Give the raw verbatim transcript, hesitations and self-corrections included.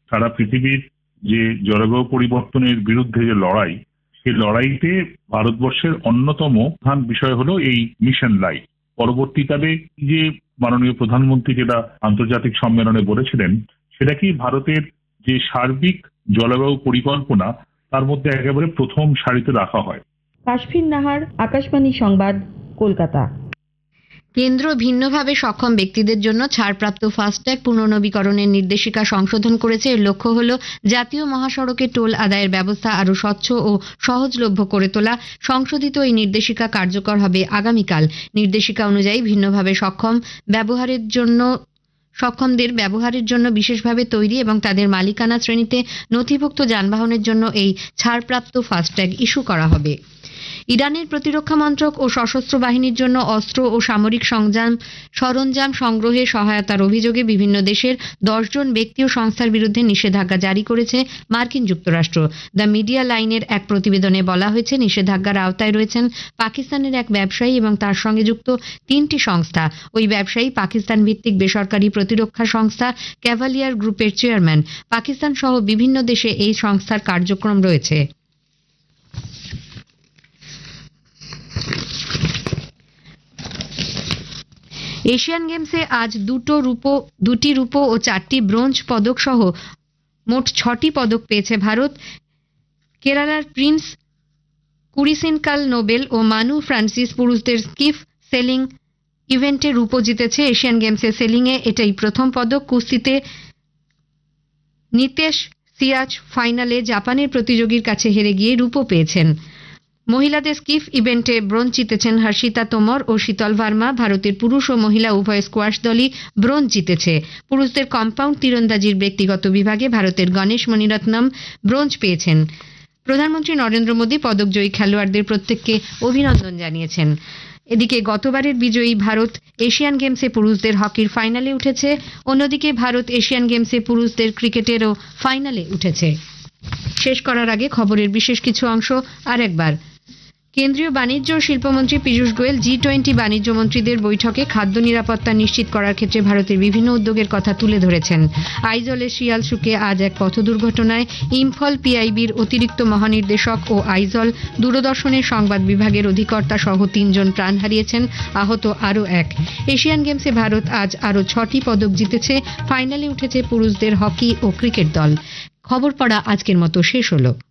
সারা পৃথিবীর যে জলবায়ু পরিবর্তনের বিরুদ্ধে যে লড়াই, সেই লড়াইতে ভারতবর্ষের অন্যতম প্রধান বিষয় হলো এই মিশন লাইফ। পরবর্তীকালে যে মাননীয় প্রধানমন্ত্রী যেটা আন্তর্জাতিক সম্মেলনে বলেছিলেন, সেটা কি ভারতের যে সার্বিক জলবায়ু পরিকল্পনা তার মধ্যে একেবারে প্রথম সারিতে রাখা হয়। কাশফিন নাহার, আকাশবাণী সংবাদ, কলকাতা। কেন্দ্র ভিন্নভাবে সক্ষম ব্যক্তিদের জন্য ছাড়প্রাপ্ত ফাস্ট্যাগ পুনর্নবীকরণের নির্দেশিকা সংশোধন করেছে। এর লক্ষ্য হল জাতীয় মহাসড়কে টোল আদায়ের ব্যবস্থা আরও স্বচ্ছ ও সহজলভ্য করে তোলা। সংশোধিত এই নির্দেশিকা কার্যকর হবে আগামীকাল। নির্দেশিকা অনুযায়ী ভিন্নভাবে সক্ষম ব্যবহারের জন্য সক্ষমদের ব্যবহারের জন্য বিশেষভাবে তৈরি এবং তাদের মালিকানা শ্রেণীতে নথিভুক্ত যানবাহনের জন্য এই ছাড়প্রাপ্ত ফাস্ট্যাগ ইস্যু করা হবে। ইরানের প্রতিরক্ষা মন্ত্রক ও সশস্ত্র বাহিনীর জন্য অস্ত্র ও সামরিক সরঞ্জাম সরঞ্জাম সংগ্রহে সহায়তার অভিযোগে বিভিন্ন দেশের দশ জন ব্যক্তি ও সংস্থার বিরুদ্ধে নিষেধাজ্ঞা জারি করেছে মার্কিন যুক্তরাষ্ট্র। দ্য মিডিয়া লাইনের এক প্রতিবেদনে বলা হয়েছে, নিষেধাজ্ঞার আওতায় রয়েছেন পাকিস্তানের এক ব্যবসায়ী এবং তার সঙ্গে যুক্ত তিনটি সংস্থা। ওই ব্যবসায়ী পাকিস্তান ভিত্তিক বেসরকারি প্রতিরক্ষা সংস্থা ক্যাভালিয়ার গ্রুপের চেয়ারম্যান। পাকিস্তান সহ বিভিন্ন দেশে এই সংস্থার কার্যক্রম রয়েছে। এশিয়ান গেমসে আজ দুটো রূপো দুটি রূপো ও চারটি ব্রোঞ্জ পদক সহ মোট ছটি পদক পেয়েছে ভারত। কেরালার প্রিন্স কুরিসিনকাল নোবেল ও মানু ফ্রান্সিস পুরুষদের স্কিফ সেলিং ইভেন্টে রূপো জিতেছে। এশিয়ান গেমসে সেলিংয়ে এটাই প্রথম পদক। কুস্তিতে নিতেশ সিয়াচ ফাইনালে জাপানের প্রতিযোগীর কাছে হেরে গিয়ে রূপো পেয়েছেন। মহিলাদের স্কিফ ইভেন্টে ব্রোঞ্জ জিতেছেন হর্ষিতা তোমর ও শীতল ভার্মা। ভারতের পুরুষ ও মহিলা উভয় স্কোয়াশ দলই ব্রোঞ্জ জিতেছে। পুরুষদের কম্পাউন্ড তীরন্দাজির ব্যক্তিগত বিভাগে ভারতের গণেশ মণিরত্নম ব্রোঞ্জ পেয়েছেন। প্রধানমন্ত্রী নরেন্দ্র মোদী পদকজয়ী খেলোয়াড়দের প্রত্যেককে অভিনন্দন জানিয়েছেন। এদিকে গতবারের বিজয়ী ভারত এশিয়ান গেমসে পুরুষদের হকির ফাইনালে উঠেছে। অন্যদিকে ভারত এশিয়ান গেমসে পুরুষদের ক্রিকেটেরও ফাইনালে উঠেছে। শেষ করার আগে খবরের বিশেষ কিছু অংশ আর একবার। কেন্দ্রীয় বাণিজ্য ও শিল্পমন্ত্রী পীযূষ গোয়েল জি টোয়েন্টি বাণিজ্য মন্ত্রীদের বৈঠকে খাদ্য নিরাপত্তা নিশ্চিত করার ক্ষেত্রে ভারতের বিভিন্ন উদ্যোগের কথা তুলে ধরেছেন। আইজলের শিয়ালসুকে আজ এক পথ দুর্ঘটনায় ইম্ফল পিআইবির অতিরিক্ত মহানির্দেশক ও আইজল দূরদর্শনের সংবাদ বিভাগের অধিকর্তা সহ তিনজন প্রাণ হারিয়েছেন, আহত আরও এক। এশিয়ান গেমসে ভারত আজ আরও ছটি পদক জিতেছে। ফাইনালে উঠেছে পুরুষদের হকি ও ক্রিকেট দল। খবর পড়া আজকের মতো শেষ হলো।